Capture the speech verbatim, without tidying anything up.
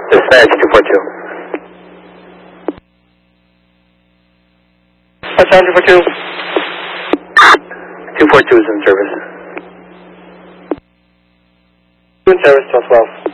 Dispatch two four two. What's on two four two? two four two is in service. In service, twelve twelve.